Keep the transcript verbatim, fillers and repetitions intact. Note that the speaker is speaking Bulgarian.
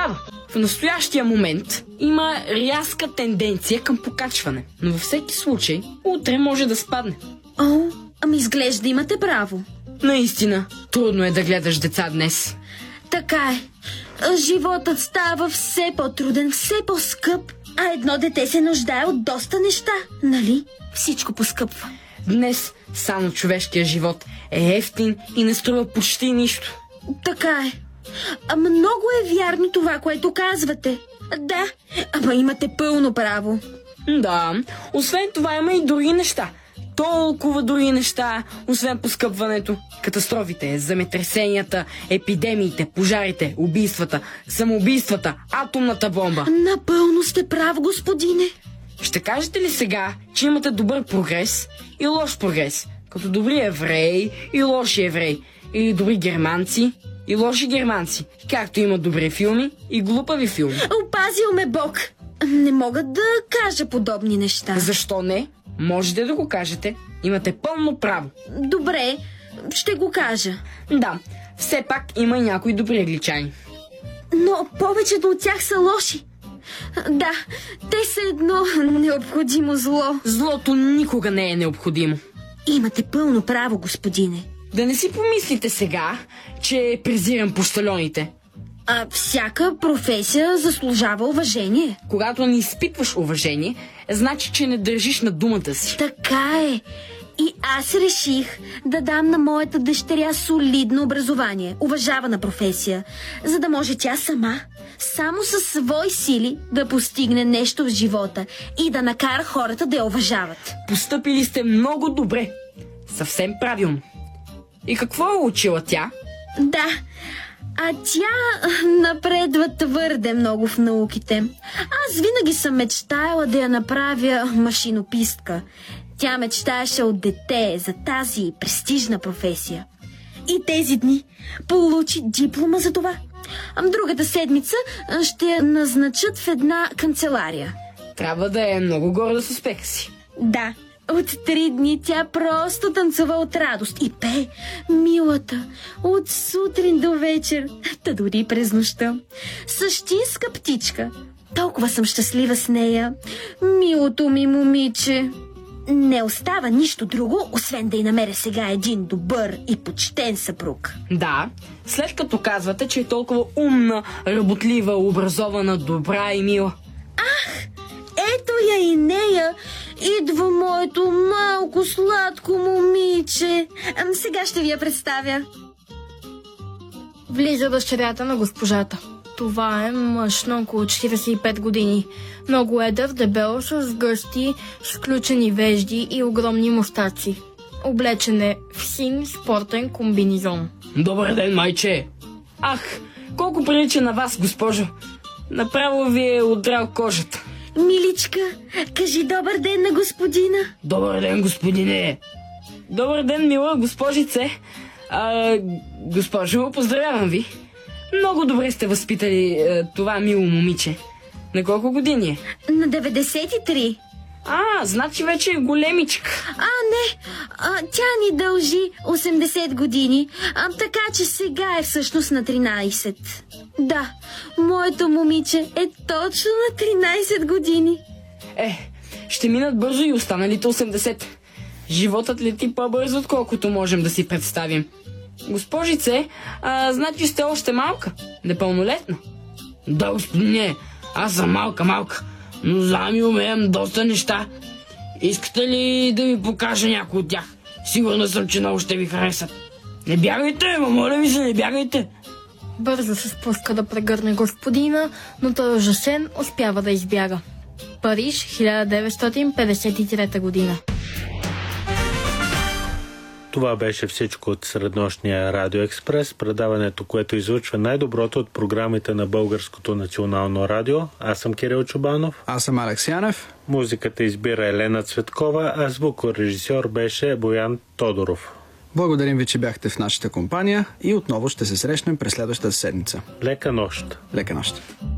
права. В настоящия момент има рязка тенденция към покачване, но във всеки случай утре може да спадне. О, ами изглежда имате право. Наистина, трудно е да гледаш деца днес. Така е. Животът става все по-труден, все по-скъп, а едно дете се нуждае от доста неща, нали? Всичко поскъпва. Днес само човешкия живот е евтин и не струва почти нищо. Така е. А много е вярно това, което казвате. Да, ама имате пълно право. Да, освен това има и други неща. Толкова други неща, освен поскъпването. Катастрофите, земетресенията, епидемиите, пожарите, убийствата, самоубийствата, атомната бомба. Напълно сте прав, господине. Ще кажете ли сега, че имате добър прогрес и лош прогрес? Като добри евреи и лоши евреи? Или добри германци и лоши германци? Както има добри филми и глупави филми. Опазил ме Бог. Не мога да кажа подобни неща. Защо не? Можете да го кажете. Имате пълно право. Добре, ще го кажа. Да, все пак има и някои добри англичани. Но повечето от тях са лоши. Да, те са едно необходимо зло. Злото никога не е необходимо. Имате пълно право, господине. Да не си помислите сега, че презирам пощальоните. А всяка професия заслужава уважение. Когато не изпитваш уважение, значи, че не държиш на думата си. Така е. И аз реших да дам на моята дъщеря солидно образование, уважавана професия, за да може тя сама, само със свои сили, да постигне нещо в живота и да накара хората да я уважават. Постъпили сте много добре. Съвсем правилно. И какво е учила тя? Да, а тя напредва твърде много в науките. Аз винаги съм мечтаяла да я направя машинопистка. Тя мечтаеше от дете за тази престижна професия. И тези дни получи диплома за това. Другата седмица ще я назначат в една канцелария. Трябва да е много горда с успеха си. Да, от три дни тя просто танцува от радост и пее, милата, от сутрин до вечер, та дори през нощта. Същинска птичка. Толкова съм щастлива с нея. Милото ми момиче. Не остава нищо друго, освен да й намеря сега един добър и почтен съпруг. Да, след като казвате, че е толкова умна, работлива, образована, добра и мила. Ах, ето я и нея. Идва моето малко сладко момиче. Ам, сега ще ви я представя. Влиза дъщерята на госпожата. Това е мъж на около четиридесет и пет години. Много едър, дебел, с гъсти, сключени вежди и огромни мустаци. Облечен е в син спортен комбинизон. Добър ден, майче! Ах, колко прилича на вас, госпожо! Направо ви е удрал кожата. Миличка, кажи добър ден на господина. Добър ден, господине! Добър ден, мила госпожице! А, госпожо, поздравявам ви! Много добре сте възпитали е, това мило момиче. На колко години е? На деветдесет и три. А, значи вече е големичка. А, не, а, тя ни дължи осемдесет години, а, така че сега е всъщност на тринайсет. Да, моето момиче е точно на тринайсет години. Е, ще минат бързо и останалите осемдесет. Животът лети по-бързо, отколкото можем да си представим. Госпожице, а, значи сте още малка, непълнолетна. Да, господине, аз съм малка-малка, но знам и умеем доста неща. Искате ли да ви покажа някой от тях? Сигурна съм, че много ще ви харесат. Не бягайте, ма моля ви се, не бягайте. Бързо се спуска да прегърне господина, но той ужасен успява да избяга. Париж, хиляда деветстотин петдесет и трета година. Това беше всичко от среднощния Радио Експрес, предаването, което излъчва най-доброто от програмите на Българското национално радио. Аз съм Кирил Чубанов. Аз съм Алекс Янев. Музиката избира Елена Цветкова, а звукорежисьор беше Боян Тодоров. Благодарим ви, че бяхте в нашата компания и отново ще се срещнем през следващата седмица. Лека нощ! Лека нощ!